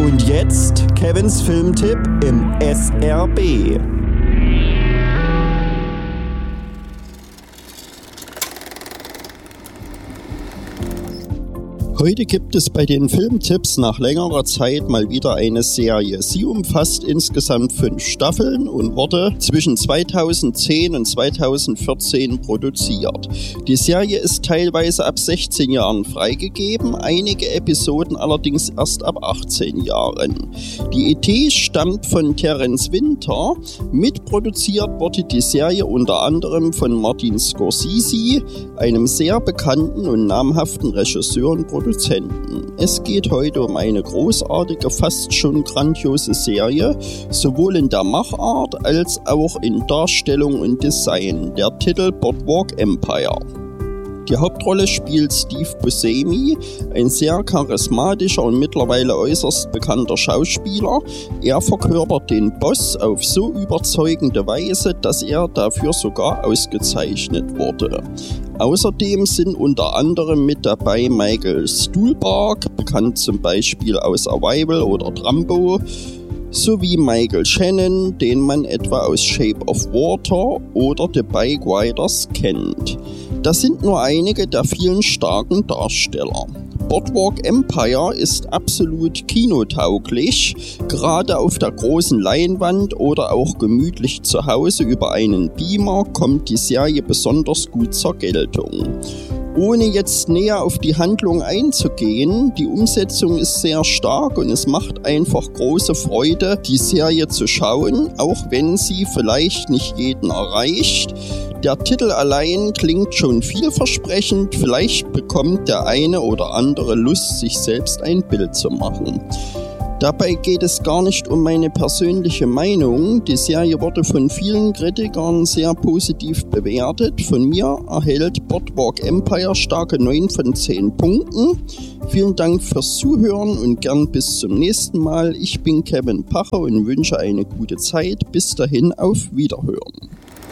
Und jetzt Kevins Filmtipp im SRB. Heute gibt es bei den Filmtipps nach längerer Zeit mal wieder eine Serie. Sie umfasst insgesamt 5 Staffeln und wurde zwischen 2010 und 2014 produziert. Die Serie ist teilweise ab 16 Jahren freigegeben, einige Episoden allerdings erst ab 18 Jahren. Die Idee stammt von Terence Winter. Mitproduziert wurde die Serie unter anderem von Martin Scorsese, einem sehr bekannten und namhaften Regisseur und Produzenten. Es geht heute um eine großartige, fast schon grandiose Serie, sowohl in der Machart als auch in Darstellung und Design. Der Titel Boardwalk Empire. Die Hauptrolle spielt Steve Buscemi, ein sehr charismatischer und mittlerweile äußerst bekannter Schauspieler. Er verkörpert den Boss auf so überzeugende Weise, dass er dafür sogar ausgezeichnet wurde. Außerdem sind unter anderem mit dabei Michael Stuhlbarg, bekannt zum Beispiel aus Arrival oder Trumbo, sowie Michael Shannon, den man etwa aus Shape of Water oder The Bike Riders kennt. Das sind nur einige der vielen starken Darsteller. Boardwalk Empire ist absolut kinotauglich, gerade auf der großen Leinwand oder auch gemütlich zu Hause über einen Beamer kommt die Serie besonders gut zur Geltung. Ohne jetzt näher auf die Handlung einzugehen, die Umsetzung ist sehr stark und es macht einfach große Freude, die Serie zu schauen, auch wenn sie vielleicht nicht jeden erreicht. Der Titel allein klingt schon vielversprechend, vielleicht bekommt der eine oder andere Lust, sich selbst ein Bild zu machen. Dabei geht es gar nicht um meine persönliche Meinung. Die Serie wurde von vielen Kritikern sehr positiv bewertet. Von mir erhält Boardwalk Empire starke 9 von 10 Punkten. Vielen Dank fürs Zuhören und gern bis zum nächsten Mal. Ich bin Kevin Pacher und wünsche eine gute Zeit. Bis dahin, auf Wiederhören.